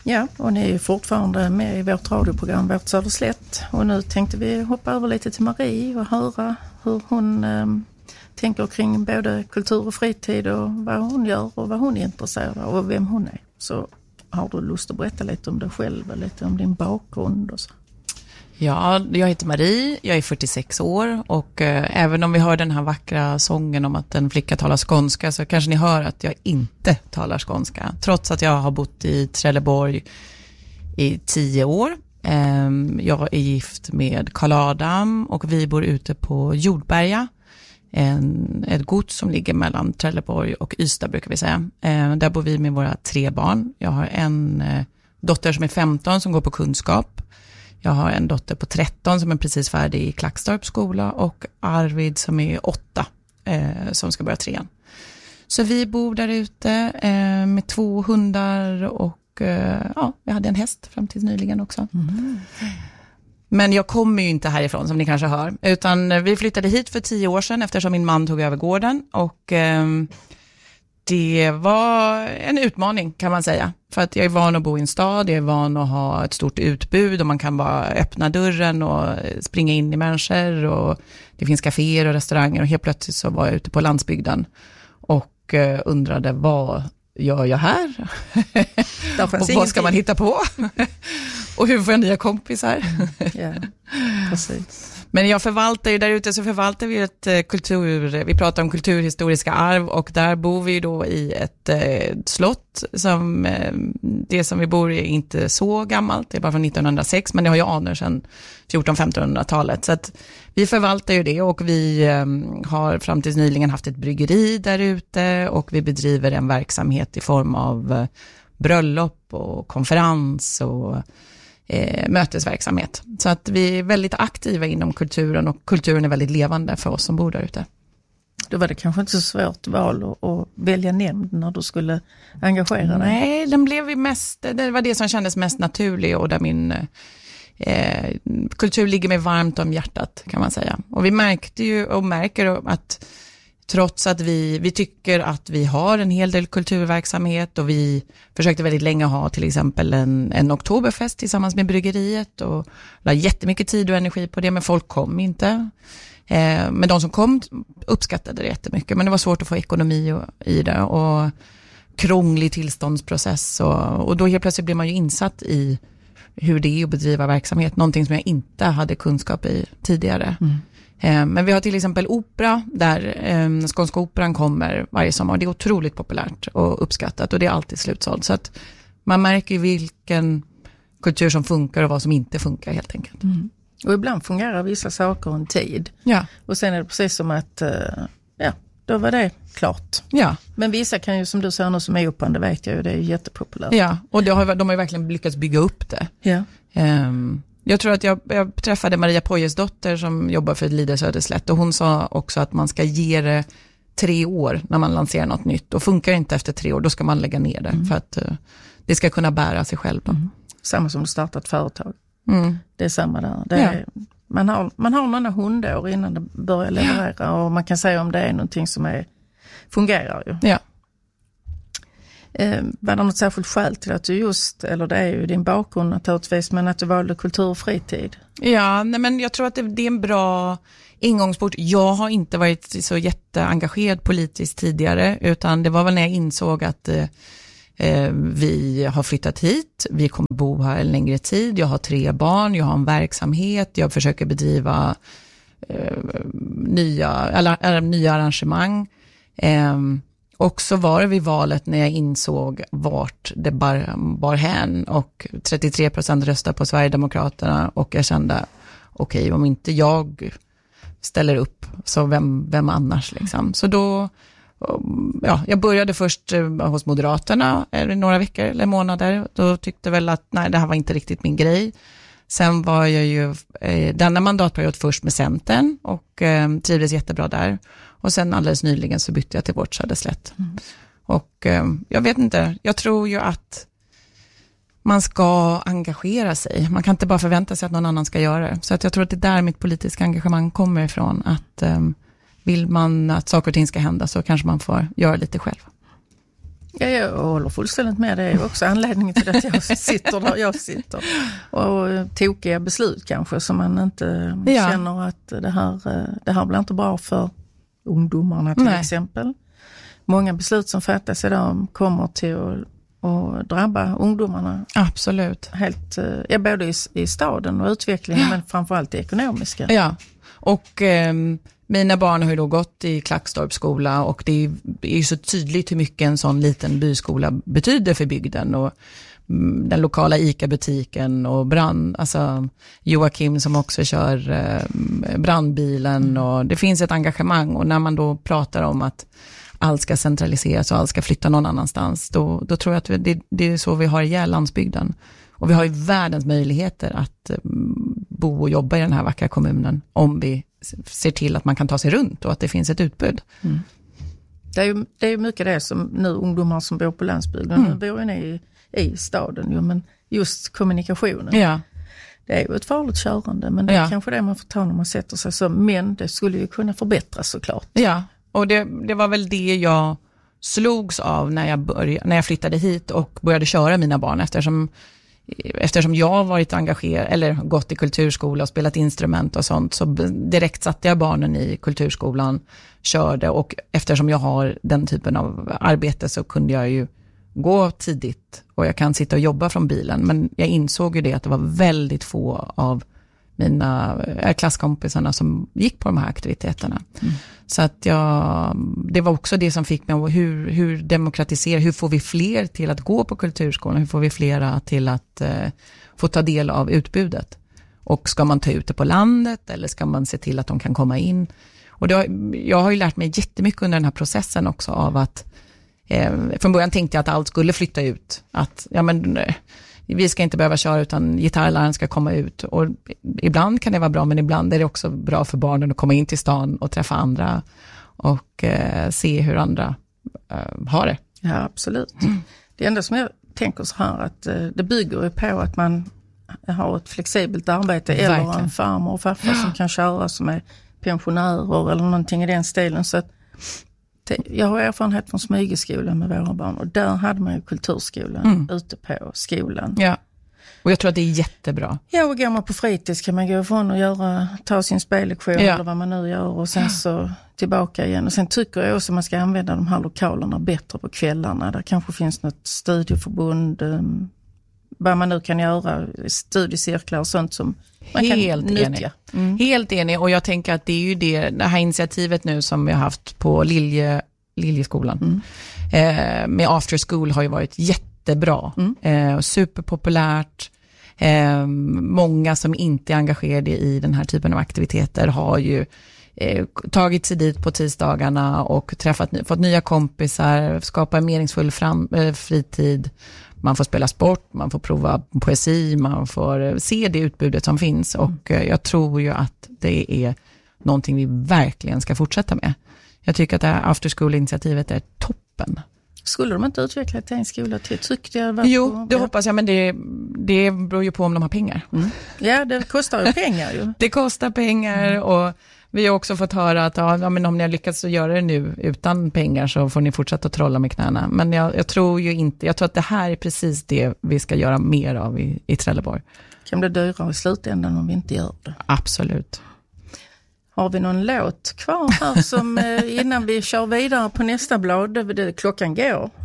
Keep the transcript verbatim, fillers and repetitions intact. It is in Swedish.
Ja, och ni är fortfarande med i vårt radioprogram Vårt Söderslätt. Och nu tänkte vi hoppa över lite till Marie och höra hur hon eh, tänker kring både kultur och fritid och vad hon gör och vad hon är intresserad av och vem hon är. Så har du lust att berätta lite om dig själv och lite om din bakgrund och så? Ja, jag heter Marie, jag är fyrtiosex år och eh, även om vi hör den här vackra sången om att en flicka talar skånska så kanske ni hör att jag inte talar skånska. Trots att jag har bott i Trelleborg i tio år. Eh, jag är gift med Karl Adam och vi bor ute på Jordberga. En, ett gods som ligger mellan Trelleborg och Ystad brukar vi säga. Eh, där bor vi med våra tre barn. Jag har en eh, dotter som är femton som går på kunskap. Jag har en dotter på tretton som är precis färdig i Klackstorps skola och Arvid som är åtta eh, som ska börja trean. Så vi bor där ute eh, med två hundar och eh, ja, jag hade en häst fram till nyligen också. Mm. Men jag kommer ju inte härifrån som ni kanske hör, utan vi flyttade hit för tio år sedan eftersom min man tog över gården och eh, det var en utmaning kan man säga. För att jag är van att bo i en stad, jag är van att ha ett stort utbud och man kan bara öppna dörren och springa in i människor och det finns kaféer och restauranger och helt plötsligt så var jag ute på landsbygden och undrade vad gör jag här? Och vad ska man hitta på? Och hur får jag nya kompisar? Ja, precis. Men jag förvaltar ju där ute så förvaltar vi ett kultur, vi pratar om kulturhistoriska arv och där bor vi då i ett eh, slott som, eh, det som vi bor i är inte så gammalt, det är bara från nittonhundrasex men det har ju anor sedan fjorton-femtonhundratalet så att vi förvaltar ju det och vi eh, har fram tills nyligen haft ett bryggeri där ute och vi bedriver en verksamhet i form av eh, bröllop och konferens och Eh, mötesverksamhet. Så att vi är väldigt aktiva inom kulturen och kulturen är väldigt levande för oss som bor där ute. Då var det kanske inte så svårt val att, att välja nämnd när du skulle engagera dig? Nej, den blev ju mest, det var det som kändes mest naturligt och där min eh, kultur ligger mig varmt om hjärtat kan man säga. Och vi märkte ju och märker att trots att vi, vi tycker att vi har en hel del kulturverksamhet och vi försökte väldigt länge ha till exempel en, en oktoberfest tillsammans med bryggeriet och la jättemycket tid och energi på det men folk kom inte. Eh, men de som kom uppskattade det jättemycket men det var svårt att få ekonomi och, i det och krånglig tillståndsprocess och, och då helt plötsligt blev man ju insatt i hur det är att bedriva verksamhet, någonting som jag inte hade kunskap i tidigare. Mm. Men vi har till exempel opera där eh, Skånska operan kommer varje sommar. Det är otroligt populärt och uppskattat och det är alltid slutsåld. Så att man märker vilken kultur som funkar och vad som inte funkar helt enkelt. Mm. Och ibland fungerar vissa saker en tid. Ja. Och sen är det precis som att, eh, ja, då var det klart. Ja. Men vissa kan ju, som du säger nu som är operan, det vet jag ju, det är jättepopulärt. Ja, och det har, de har ju verkligen lyckats bygga upp det. Ja. Um, Jag tror att jag, jag träffade Maria Pojes dotter som jobbar för Lider Söderslätt och hon sa också att man ska ge det tre år när man lanserar något nytt och funkar inte efter tre år då ska man lägga ner det mm. för att uh, det ska kunna bära sig själv. Mm. Samma som att starta ett företag. Mm. Det är samma där. Det är, ja. man, har, man har några hundår innan det börjar leverera ja. Och man kan säga om det är någonting som är, fungerar ju. Ja. Eh, var det något särskilt skäl till att du just, eller det är ju din bakgrund naturligtvis, men att du valde kultur och fritid? Ja, nej men jag tror att det, det är en bra ingångsport. Jag har inte varit så jätteengagerad politiskt tidigare, utan det var väl när jag insåg att eh, vi har flyttat hit, vi kommer bo här en längre tid, jag har tre barn, jag har en verksamhet, jag försöker bedriva eh, nya, alla, nya arrangemang. Eh, Och så var det vid valet när jag insåg vart det bar, bar hän och trettiotre procent röstade på Sverigedemokraterna och jag kände okej, okay, om inte jag ställer upp så vem, vem annars liksom. Så då, ja, jag började först hos Moderaterna några veckor eller månader. Då tyckte väl att nej, det här var inte riktigt min grej. Sen var jag ju eh, denna mandatperiod först med Centern och eh, trivdes jättebra där. Och sen alldeles nyligen så bytte jag till Vårt Söderslätt. Mm. Och eh, jag vet inte, jag tror ju att man ska engagera sig. Man kan inte bara förvänta sig att någon annan ska göra det. Så att jag tror att det är där mitt politiska engagemang kommer ifrån. Att eh, vill man att saker och ting ska hända så kanske man får göra lite själv. Ja, jag håller fullständigt med. Det är också anledningen till att jag sitter där jag sitter. Och tokiga beslut kanske som man inte ja. känner att det här, det här blir inte bra för ungdomarna till Nej. exempel. Många beslut som fattas idag kommer till att och drabba ungdomarna. Absolut. Helt, ja, både i, i staden och utvecklingen, ja. men framförallt det ekonomiska. Ja, och eh, mina barn har ju då gått i Klackstorps skola och det är, är ju så tydligt hur mycket en sån liten byskola betyder för bygden och mm, den lokala ICA-butiken och brand, alltså Joakim som också kör eh, brandbilen mm. och det finns ett engagemang och när man då pratar om att allt ska centraliseras och allt ska flytta någon annanstans, då, då tror jag att det, det är så vi har ihjäl landsbygden. Och vi har ju världens möjligheter att um, bo och jobba i den här vackra kommunen om vi ser till att man kan ta sig runt och att det finns ett utbud. Mm. Det är ju det är mycket det som nu ungdomar som bor på landsbygden, mm. nu bor ju ni i, i staden, ju, men just kommunikationen. Ja. Det är ju ett farligt körande, men det är ja. kanske det man får ta när man sätter sig så. Men det skulle ju kunna förbättras såklart. Ja. Och det, det var väl det jag slogs av när jag, började, när jag flyttade hit och började köra mina barn. Eftersom, eftersom jag har varit engagerad eller gått i kulturskola och spelat instrument och sånt, så direkt satte jag barnen i kulturskolan, körde, och eftersom jag har den typen av arbete så kunde jag ju gå tidigt och jag kan sitta och jobba från bilen. Men jag insåg ju det att det var väldigt få av mina klasskompisarna som gick på de här aktiviteterna. Mm. Så att jag, det var också det som fick mig att hur, hur demokratisera, hur får vi fler till att gå på kulturskolan, hur får vi flera till att eh, få ta del av utbudet. Och ska man ta ut det på landet eller ska man se till att de kan komma in? Och det har, jag har ju lärt mig jättemycket under den här processen också av att eh, från början tänkte jag att allt skulle flytta ut. Att ja men vi ska inte behöva köra utan gitarrläraren ska komma ut. Och ibland kan det vara bra, men ibland är det också bra för barnen att komma in till stan och träffa andra och eh, se hur andra eh, har det. Ja, absolut. Mm. Det enda som jag tänker så här att eh, det bygger ju på att man har ett flexibelt arbete eller Verkligen. en farmor och farfar som kan köra som är pensionärer eller någonting i den stilen. Så att jag har erfarenhet från Smygeskolan med våra barn och där hade man ju kulturskolan mm. ute på skolan. Ja, och jag tror att det är jättebra. Ja, och går man på fritids kan man gå ifrån och göra, ta sin spellektion ja. eller vad man nu gör och sen så tillbaka igen. Och sen tycker jag också att man ska använda de här lokalerna bättre på kvällarna. Där kanske finns något studieförbund, um, vad man nu kan göra, studiecirklar och sånt som man Helt kan nyttja. Mm. Helt enig, och jag tänker att det är ju det, det här initiativet nu som vi har haft på Lilje, Liljeskolan mm. eh, med After School har ju varit jättebra mm. eh, och superpopulärt. Eh, många som inte är engagerade i den här typen av aktiviteter har ju eh, tagit sig dit på tisdagarna och träffat, fått nya kompisar, skapa en meningsfull fram, eh, fritid. Man får spela sport, man får prova poesi, man får se det utbudet som finns. Och jag tror ju att det är någonting vi verkligen ska fortsätta med. Jag tycker att det här After School-initiativet är toppen. Skulle de inte utveckla till en skola till? Tyckte jag var jo, på, det ja. hoppas jag, men det, det beror ju på om de har pengar. Mm. Ja, det kostar ju pengar ju. Det kostar pengar mm. och vi har också fått höra att ja, men om ni har lyckats göra det nu utan pengar så får ni fortsätta att trolla med knäna. Men jag, jag tror ju inte, jag tror att det här är precis det vi ska göra mer av i, i Trelleborg. Kan bli dyrare i slutändan om vi inte gör det. Absolut. Har vi någon låt kvar här som innan vi kör vidare på nästa blad? Det, klockan går.